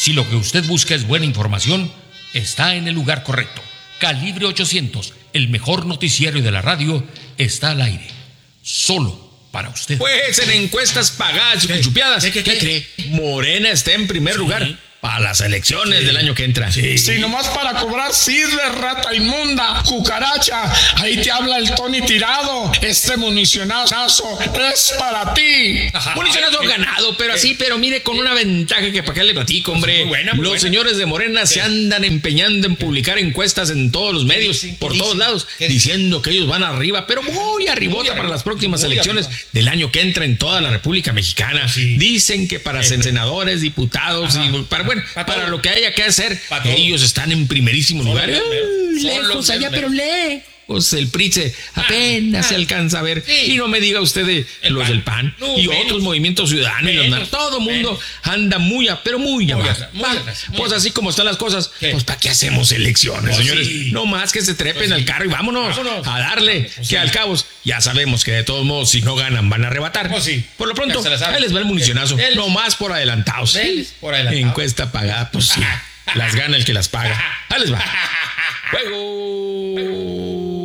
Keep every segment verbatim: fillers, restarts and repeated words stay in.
Si lo que usted busca es buena información, está en el lugar correcto. Calibre ochocientos, el mejor noticiario de la radio, está al aire. Solo para usted. Pues en encuestas pagadas y chupiadas, ¿Qué, qué, qué? ¿qué cree? Morena está en primer sí. lugar para las elecciones sí. del año que entra. Sí. sí, nomás para cobrar sirve, rata inmunda, cucaracha. Ahí te habla el Tony Tirado. Este municionazo es para ti. Ajá. Municionazo ganado, pero así, pero mire, con una ventaja que para qué le platico, hombre. Muy buena, muy Los buena. señores de Morena sí. se andan empeñando en publicar encuestas en todos los medios, sí, sí. por todos lados, diciendo que ellos van arriba, pero muy arribota muy para las próximas elecciones arriba. del año que entra en toda la República Mexicana. Sí. Dicen que para ser senadores, diputados Ajá. y para bueno, para, para lo que haya que hacer, ellos están en primerísimo lugar. Ay, lejos allá, pero lejos. Pues el P R I se apenas ah, se alcanza a ver. Sí. Y no me diga usted de el los pan. del P A N no, y menos. otros movimientos ciudadanos. Menos, todo mundo menos. anda muy, a, pero muy abajo. Pues así como están las cosas, ¿Qué? pues ¿para qué hacemos elecciones, pues señores? Sí. No más que se trepen pues al sí. carro y vámonos, vámonos. a darle. Pues que sí. al cabo ya sabemos que de todos modos, si no ganan, van a arrebatar. Pues sí. Por lo pronto, ahí les va el municionazo. Él, no más por adelantados. Él, por adelantados. Encuesta pagada, pues sí. Las gana el que las paga. Ahí les va. Juego.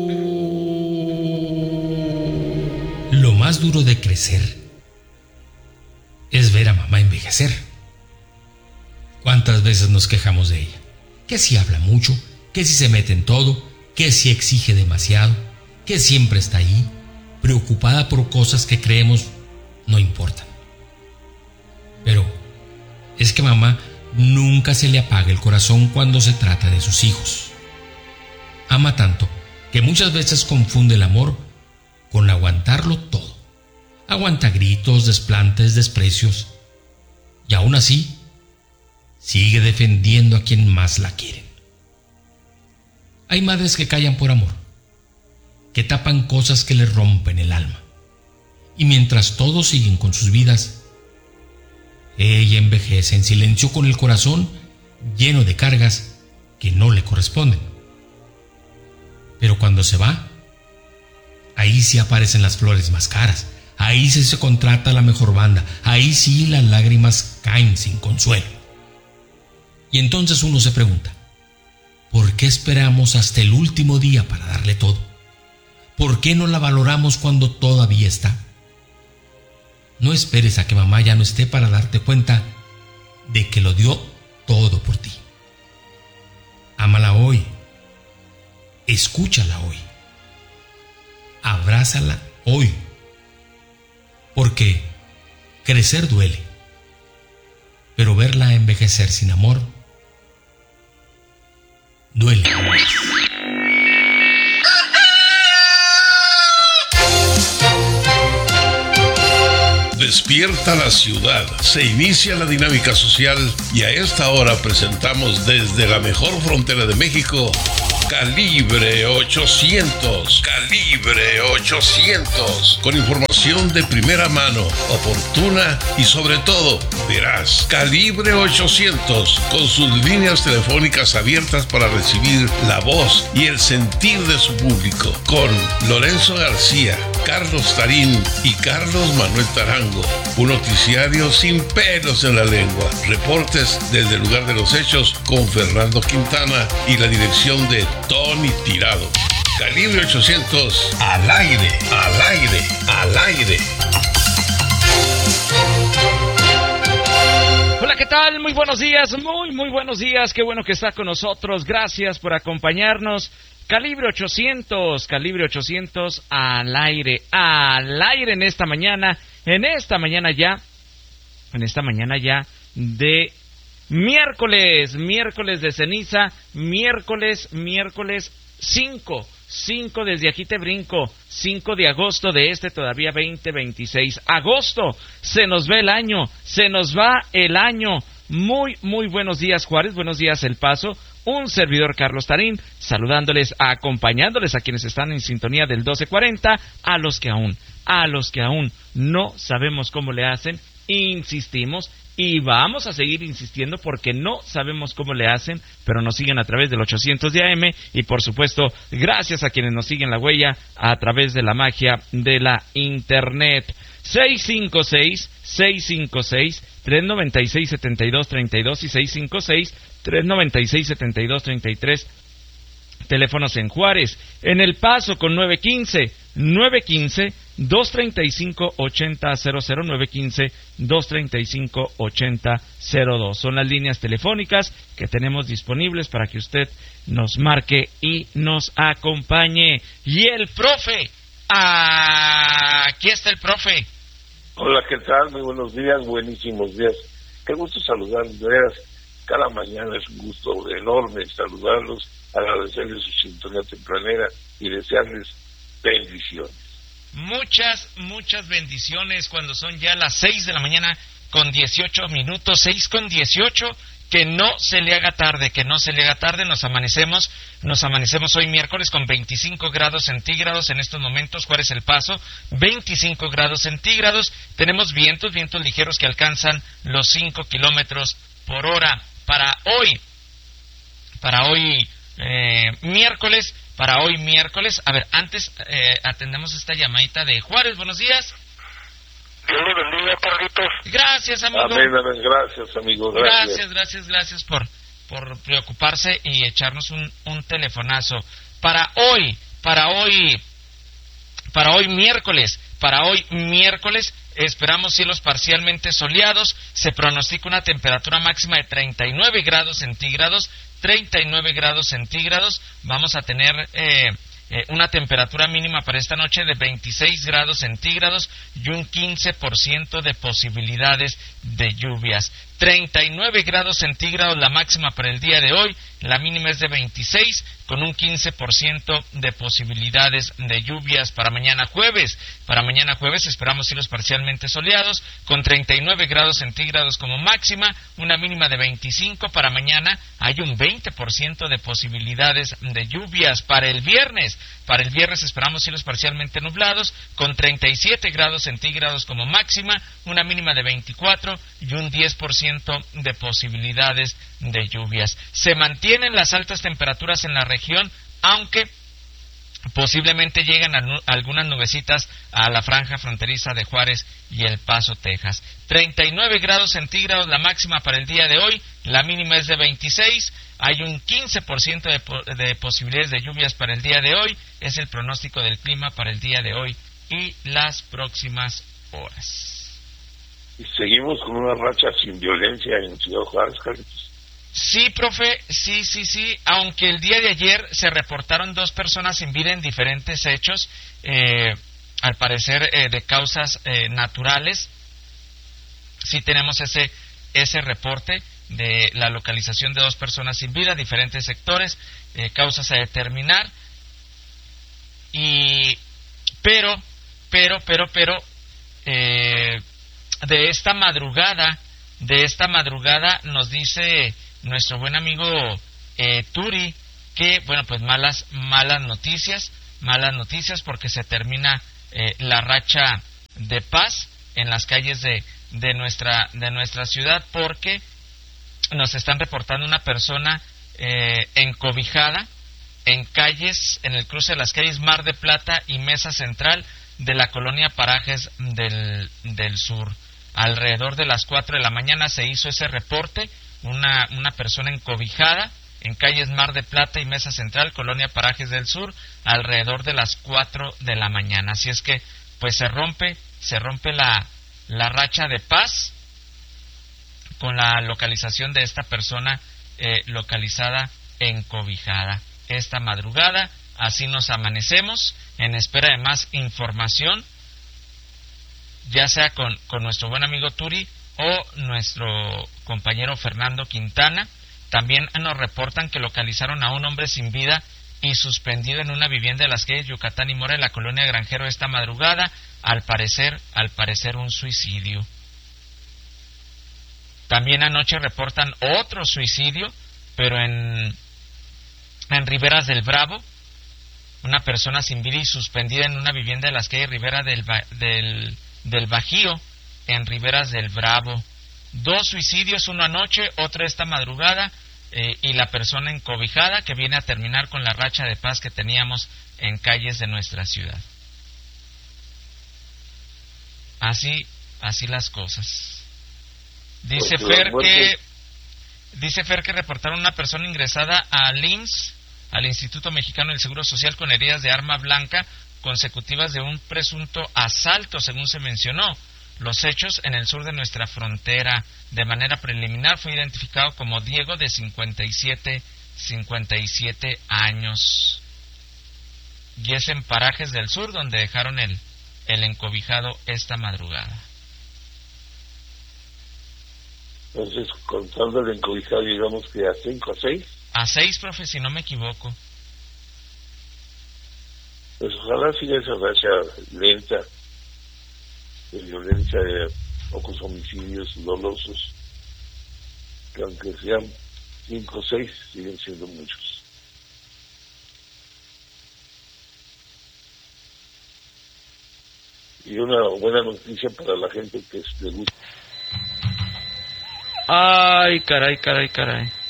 Lo más duro de crecer es ver a mamá envejecer. ¿Cuántas veces nos quejamos de ella? Que si habla mucho, que si se mete en todo, que si exige demasiado, que siempre está ahí, preocupada por cosas que creemos no importan. Pero es que mamá nunca se le apaga el corazón cuando se trata de sus hijos. Ama tanto que muchas veces confunde el amor con aguantarlo todo. Aguanta gritos, desplantes, desprecios. Y aún así, sigue defendiendo a quien más la quieren. Hay madres que callan por amor, que tapan cosas que les rompen el alma. Y mientras todos siguen con sus vidas, ella envejece en silencio con el corazón lleno de cargas que no le corresponden. Pero cuando se va, ahí sí aparecen las flores más caras, ahí sí se contrata la mejor banda, ahí sí las lágrimas caen sin consuelo. Y entonces uno se pregunta, ¿por qué esperamos hasta el último día para darle todo? ¿Por qué no la valoramos cuando todavía está? No esperes a que mamá ya no esté para darte cuenta de que lo dio todo por ti. Ámala hoy, escúchala hoy. Abrázala hoy, porque crecer duele, pero verla envejecer sin amor duele más. Despierta la ciudad, se inicia la dinámica social y a esta hora presentamos desde la mejor frontera de México, Calibre ochocientos, Calibre ochocientos, con información de primera mano, oportuna y sobre todo veraz. Calibre ochocientos, con sus líneas telefónicas abiertas para recibir la voz y el sentir de su público, con Lorenzo García, Carlos Tarín y Carlos Manuel Tarango. Un noticiario sin pelos en la lengua. Reportes desde el lugar de los hechos con Fernando Quintana y la dirección de Tony Tirado. Calibre ochocientos, al aire, al aire, al aire. Hola, ¿qué tal? Muy buenos días, muy, muy buenos días. Qué bueno que está con nosotros. Gracias por acompañarnos. Calibre ochocientos, Calibre ochocientos al aire, al aire en esta mañana, en esta mañana ya, en esta mañana ya de miércoles, miércoles de ceniza, miércoles, miércoles cinco, cinco desde aquí te brinco, cinco de agosto de este todavía veinte veintiséis. Agosto, se nos va el año, se nos va el año. Muy, muy buenos días, Juárez, buenos días, El Paso. Un servidor, Carlos Tarín, saludándoles, acompañándoles a quienes están en sintonía del doce cuarenta, a los que aún, a los que aún no sabemos cómo le hacen, insistimos y vamos a seguir insistiendo porque no sabemos cómo le hacen, pero nos siguen a través del ochocientos de A M y por supuesto, gracias a quienes nos siguen la huella a través de la magia de la internet. seis cinco seis, seis cinco seis, tres nueve seis, siete dos tres dos y seis cinco seis, tres nueve seis, siete dos tres tres. Teléfonos en Juárez. En El Paso con nueve uno cinco, nueve uno cinco, dos tres cinco, ocho cero cero cero, nueve uno cinco, dos tres cinco, ocho cero cero dos. Son las líneas telefónicas que tenemos disponibles para que usted nos marque y nos acompañe. Y el profe, aquí está el profe. Hola, ¿qué tal? Muy buenos días, buenísimos días. Qué gusto saludarlos, de veras. Cada mañana es un gusto enorme saludarlos, agradecerles su sintonía tempranera y desearles bendiciones. Muchas, muchas bendiciones cuando son ya las seis de la mañana con dieciocho minutos, seis con dieciocho, que no se le haga tarde, que no se le haga tarde, nos amanecemos, nos amanecemos hoy miércoles con veinticinco grados centígrados en estos momentos, Juárez El Paso, veinticinco grados centígrados, tenemos vientos, vientos ligeros que alcanzan los cinco kilómetros por hora. Para hoy, para hoy eh, miércoles, para hoy miércoles, a ver, antes eh, atendemos esta llamadita de Juárez, buenos días. Dios le bendiga, Carlitos. Gracias, amigo. Amén, amén, gracias, amigo. Gracias, gracias, gracias, gracias por, por preocuparse y echarnos un, un telefonazo. Para hoy, para hoy, para hoy miércoles, para hoy miércoles, esperamos cielos parcialmente soleados, se pronostica una temperatura máxima de treinta y nueve grados centígrados, treinta y nueve grados centígrados, vamos a tener eh, eh, una temperatura mínima para esta noche de veintiséis grados centígrados y un quince por ciento de posibilidades de lluvias. treinta y nueve grados centígrados la máxima para el día de hoy, la mínima es de veintiséis, con un quince por ciento de posibilidades de lluvias para mañana jueves. Para mañana jueves esperamos cielos parcialmente soleados, con treinta y nueve grados centígrados como máxima, una mínima de veinticinco. Para mañana hay un veinte por ciento de posibilidades de lluvias. Para el viernes, para el viernes esperamos cielos parcialmente nublados, con treinta y siete grados centígrados como máxima, una mínima de veinticuatro y un diez por ciento de posibilidades de lluvias. Se mantienen las altas temperaturas en la región, aunque posiblemente llegan a nu- algunas nubecitas a la franja fronteriza de Juárez y El Paso, Texas. treinta y nueve grados centígrados la máxima para el día de hoy, la mínima es de veintiséis, hay un quince por ciento de, po- de posibilidades de lluvias para el día de hoy, es el pronóstico del clima para el día de hoy y las próximas horas. Y seguimos con una racha sin violencia en Ciudad Juárez, Carlitos. Sí, profe, sí, sí, sí, aunque el día de ayer se reportaron dos personas sin vida en diferentes hechos, eh, al parecer eh, de causas eh, naturales, sí tenemos ese, ese reporte de la localización de dos personas sin vida, diferentes sectores, eh, causas a determinar, y pero, pero, pero, pero, eh, de esta madrugada, de esta madrugada nos dice nuestro buen amigo eh, Turi que, bueno, pues malas, malas noticias, malas noticias porque se termina eh, la racha de paz en las calles de, de nuestra, de nuestra ciudad, porque nos están reportando una persona eh, encobijada en calles, en el cruce de las calles Mar de Plata y Mesa Central de la colonia Parajes del, del Sur. Alrededor de las cuatro de la mañana se hizo ese reporte, una, una persona encobijada en calles Mar de Plata y Mesa Central, colonia Parajes del Sur, alrededor de las cuatro de la mañana. Así es que, pues se rompe, se rompe la, la racha de paz con la localización de esta persona eh, localizada encobijada. Esta madrugada, así nos amanecemos, en espera de más información, ya sea con, con nuestro buen amigo Turi o nuestro compañero Fernando Quintana. También nos reportan que localizaron a un hombre sin vida y suspendido en una vivienda de las calles Yucatán y Mora en la colonia Granjero esta madrugada, al parecer, al parecer un suicidio. También anoche reportan otro suicidio, pero en, en Riberas del Bravo, una persona sin vida y suspendida en una vivienda de las calles Rivera del, del, del Bajío, en Riberas del Bravo. Dos suicidios, uno anoche, otro esta madrugada, eh, y la persona encobijada, que viene a terminar con la racha de paz que teníamos en calles de nuestra ciudad. Así, así las cosas. Dice Pues, Fer que dice Fer que reportaron una persona ingresada al I M S S, al Instituto Mexicano del Seguro Social, con heridas de arma blanca consecutivas de un presunto asalto, según se mencionó. Los hechos en el sur de nuestra frontera. De manera preliminar fue identificado como Diego, de cincuenta y siete años. Y es en parajes del sur donde dejaron el, el encobijado esta madrugada. Entonces, contando el encobijado, digamos que a cinco, a seis. A seis, profe, si no me equivoco. Pues ojalá siga esa racha lenta de violencia, de pocos homicidios dolosos, que aunque sean cinco o seis, siguen siendo muchos. Y una buena noticia para la gente que le gusta. Ay, caray, caray, caray.